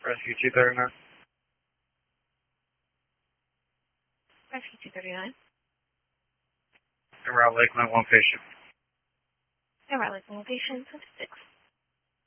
Rescue 239. Rescue 239. En route Lakeland, one patient. En route Lakeland, one patient, 6.